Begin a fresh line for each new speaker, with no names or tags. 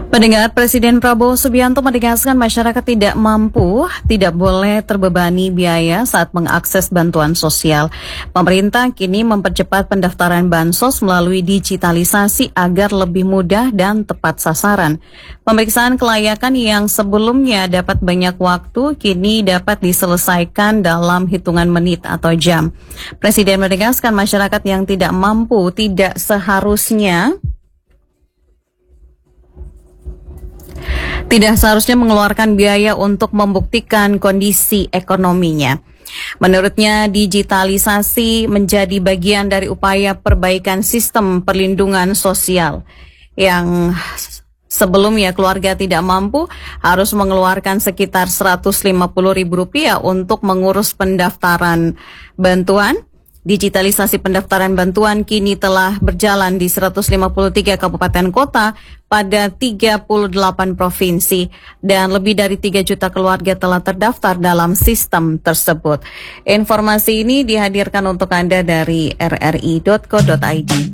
Pendengar, Presiden Prabowo Subianto menegaskan masyarakat tidak mampu, tidak boleh terbebani biaya saat mengakses bantuan sosial. Pemerintah kini mempercepat pendaftaran bansos melalui digitalisasi agar lebih mudah dan tepat sasaran. Pemeriksaan kelayakan yang sebelumnya dapat banyak waktu, kini dapat diselesaikan dalam hitungan menit atau jam. Presiden menegaskan masyarakat yang tidak mampu tidak seharusnya mengeluarkan biaya untuk membuktikan kondisi ekonominya. Menurutnya, digitalisasi menjadi bagian dari upaya perbaikan sistem perlindungan sosial yang sebelumnya keluarga tidak mampu harus mengeluarkan sekitar Rp150.000 untuk mengurus pendaftaran bantuan. Digitalisasi pendaftaran bantuan kini telah berjalan di 153 kabupaten kota pada 38 provinsi dan lebih dari 3 juta keluarga telah terdaftar dalam sistem tersebut. Informasi ini dihadirkan untuk Anda dari rri.co.id.